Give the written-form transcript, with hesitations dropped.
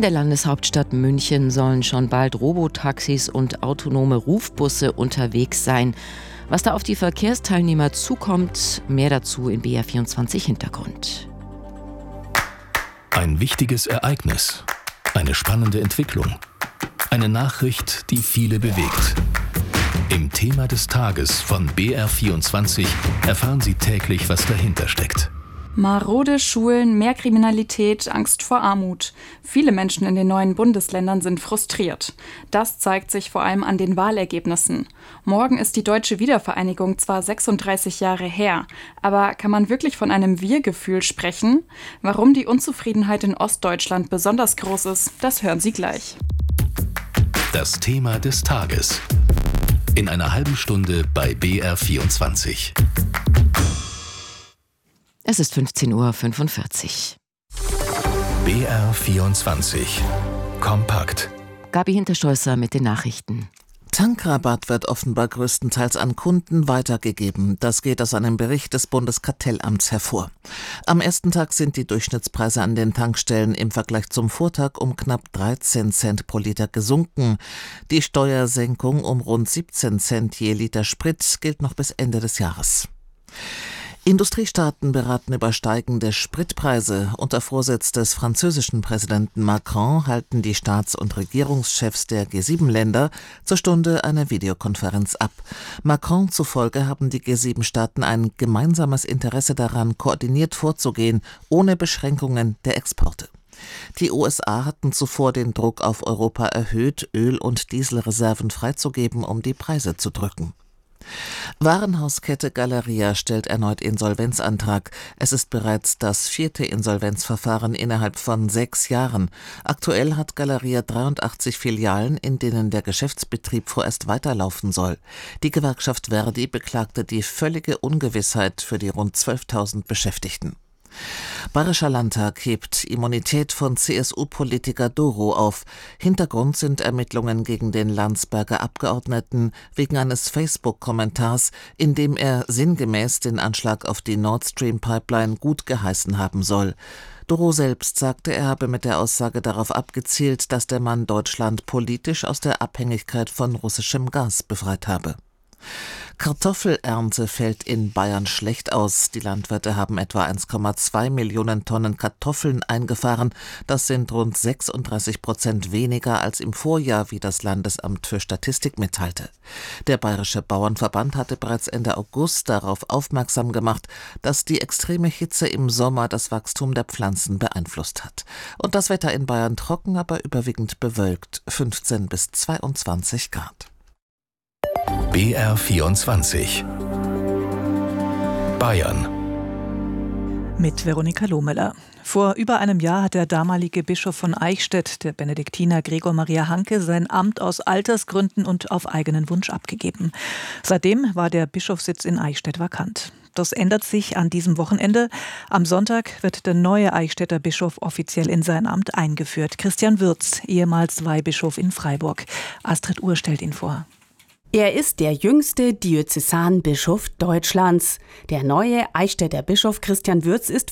In der Landeshauptstadt München sollen schon bald Robotaxis und autonome Rufbusse unterwegs sein. Was da auf die Verkehrsteilnehmer zukommt, mehr dazu in BR24 Hintergrund. Ein wichtiges Ereignis, eine spannende Entwicklung, eine Nachricht, die viele bewegt. Im Thema des Tages von BR24 erfahren Sie täglich, was dahinter steckt. Marode Schulen, mehr Kriminalität, Angst vor Armut. Viele Menschen in den neuen Bundesländern sind frustriert. Das zeigt sich vor allem an den Wahlergebnissen. Morgen ist die deutsche Wiedervereinigung zwar 36 Jahre her, aber kann man wirklich von einem Wir-Gefühl sprechen? Warum die Unzufriedenheit in Ostdeutschland besonders groß ist, das hören Sie gleich. Das Thema des Tages. In einer halben Stunde bei BR24. Es ist 15:45 Uhr. BR24. Kompakt. Gabi Hinterstolzer mit den Nachrichten. Tankrabatt wird offenbar größtenteils an Kunden weitergegeben. Das geht aus einem Bericht des Bundeskartellamts hervor. Am ersten Tag sind die Durchschnittspreise an den Tankstellen im Vergleich zum Vortag um knapp 13 Cent pro Liter gesunken. Die Steuersenkung um rund 17 Cent je Liter Sprit gilt noch bis Ende des Jahres. Industriestaaten beraten über steigende Spritpreise. Unter Vorsitz des französischen Präsidenten Macron halten die Staats- und Regierungschefs der G7-Länder zur Stunde eine Videokonferenz ab. Macron zufolge haben die G7-Staaten ein gemeinsames Interesse daran, koordiniert vorzugehen, ohne Beschränkungen der Exporte. Die USA hatten zuvor den Druck auf Europa erhöht, Öl- und Dieselreserven freizugeben, um die Preise zu drücken. Warenhauskette Galeria stellt erneut Insolvenzantrag. Es ist bereits das 4. Insolvenzverfahren innerhalb von 6 Jahren. Aktuell hat Galeria 83 Filialen, in denen der Geschäftsbetrieb vorerst weiterlaufen soll. Die Gewerkschaft Verdi beklagte die völlige Ungewissheit für die rund 12.000 Beschäftigten. Bayerischer Landtag hebt Immunität von CSU-Politiker Doro auf. Hintergrund sind Ermittlungen gegen den Landsberger Abgeordneten wegen eines Facebook-Kommentars, in dem er sinngemäß den Anschlag auf die Nord Stream-Pipeline gut geheißen haben soll. Doro selbst sagte, er habe mit der Aussage darauf abgezielt, dass der Mann Deutschland politisch aus der Abhängigkeit von russischem Gas befreit habe. Kartoffelernte fällt in Bayern schlecht aus. Die Landwirte haben etwa 1,2 Millionen Tonnen Kartoffeln eingefahren. Das sind rund 36% weniger als im Vorjahr, wie das Landesamt für Statistik mitteilte. Der Bayerische Bauernverband hatte bereits Ende August darauf aufmerksam gemacht, dass die extreme Hitze im Sommer das Wachstum der Pflanzen beeinflusst hat. Und das Wetter in Bayern trocken, aber überwiegend bewölkt, 15 bis 22 Grad. BR24 Bayern mit Veronika Lohmüller. Vor über einem Jahr hat der damalige Bischof von Eichstätt, der Benediktiner Gregor Maria Hanke, sein Amt aus Altersgründen und auf eigenen Wunsch abgegeben. Seitdem war der Bischofssitz in Eichstätt vakant. Das ändert sich an diesem Wochenende. Am Sonntag wird der neue Eichstätter Bischof offiziell in sein Amt eingeführt. Christian Würz, ehemals Weihbischof in Freiburg. Astrid Uhr stellt ihn vor. Er ist der jüngste Diözesanbischof Deutschlands. Der neue Eichstätter Bischof Christian Würz ist